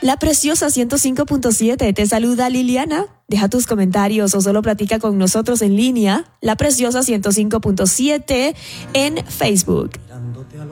La Preciosa 105.7, te saluda Liliana. Deja tus comentarios o solo platica con nosotros en línea. La Preciosa 105.7 en Facebook.